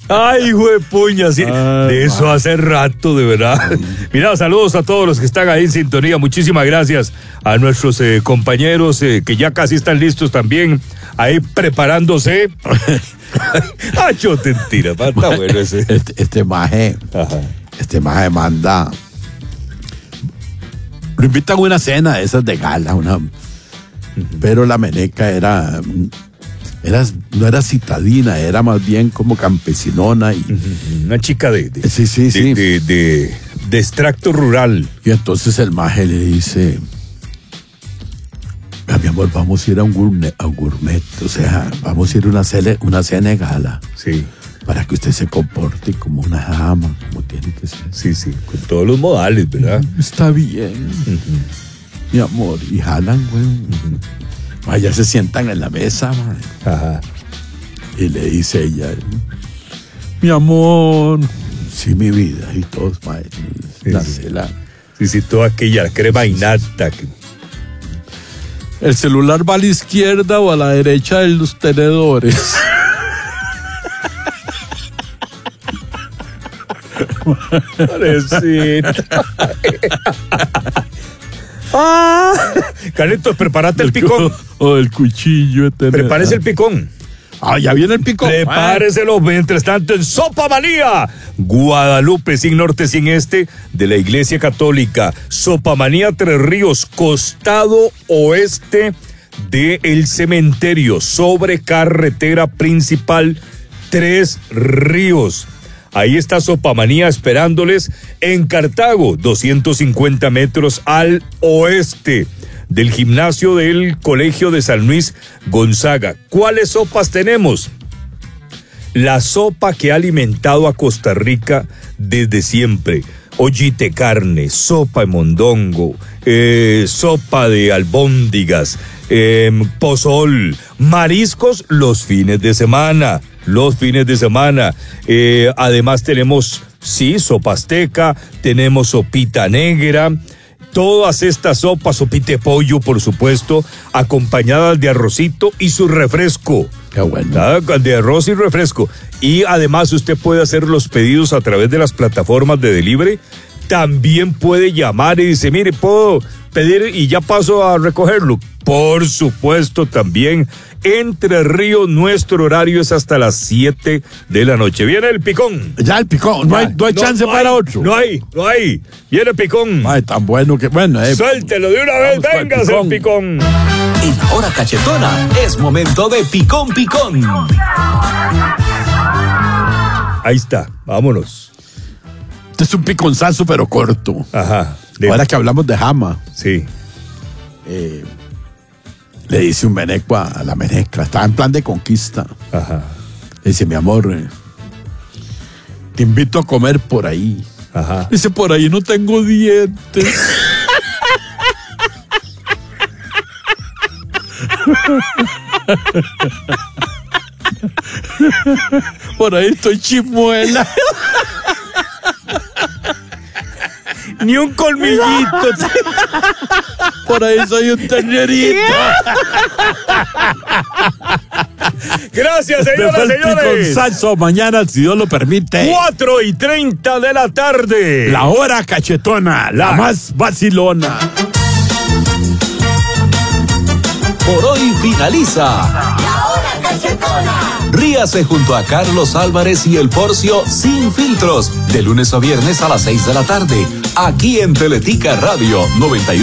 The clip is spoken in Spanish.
Ay, juepuña, sí. De eso hace rato, de verdad. Mira, saludos a todos los que están ahí en sintonía. Muchísimas gracias a nuestros compañeros que ya casi están listos también, ahí preparándose. Ay, yo te tira, está bueno ese. Este maje manda. Lo invitan a una cena de esas de gala, pero la meneca no era citadina, era más bien como campesinona y una chica de extracto rural. Y entonces el maje le dice: mi amor, vamos a ir a un gourmet, o sea, vamos a ir a una cena de gala. Sí. Para que usted se comporte como una dama, como tiene que ser. Sí, con todos los modales, ¿verdad? Está bien, mi amor. Y jalan, güey. Ya se sientan en la mesa, man. Ajá. Y le dice ella: mi amor. Sí, mi vida. Y todos, man. Sí, toda aquella crema innata. ¿El celular va a la izquierda o a la derecha de los tenedores? Carlitos, prepárate el picón. El cuchillo. Prepárese el picón. Ya viene el picón. Prepáreselo. Mientras tanto, en Sopa Manía, Guadalupe, sin norte, sin este, de la Iglesia Católica. Sopa Manía, Tres Ríos, costado oeste del cementerio, sobre carretera principal, Tres Ríos. Ahí está Sopa Manía esperándoles en Cartago, 250 metros al oeste del gimnasio del Colegio de San Luis Gonzaga. ¿Cuáles sopas tenemos? La sopa que ha alimentado a Costa Rica desde siempre. Ollite carne, sopa de mondongo, sopa de albóndigas, pozol, mariscos los fines de semana. Además tenemos, sopa azteca, tenemos sopita negra. Todas estas sopas, sopita de pollo, por supuesto, acompañadas de arrocito y su refresco. Qué bueno. De arroz y refresco. Y además usted puede hacer los pedidos a través de las plataformas de delivery. También puede llamar y dice: mire, puedo pedir y ya paso a recogerlo. Por supuesto, también Entre Ríos, nuestro horario es hasta las 7 de la noche. Viene el picón. Ya el picón, no hay chance para otro. No hay. Viene el picón. Ay, tan bueno que bueno. Suéltelo de una vez, véngase el picón. En la hora cachetona es momento de picón. Ahí está, vámonos. Este es un piconzazo, pero corto. Ajá. Ahora que hablamos de jama. Sí. Le dice un meneco a la meneca, estaba en plan de conquista. Ajá. Le dice: mi amor, te invito a comer por ahí. Ajá. Dice: por ahí no tengo dientes. Por ahí estoy chimuela. Ni un colmillito. Por ahí soy un ternerito. Gracias, señoras y señores. Salso, mañana, si Dios lo permite. 4:30 de la tarde. La hora cachetona, la más vacilona. Por hoy finaliza La hora cachetona. Ríase junto a Carlos Álvarez y el Porcio Sin Filtros, de lunes a viernes a las 6 de la tarde, aquí en Teletica Radio 91.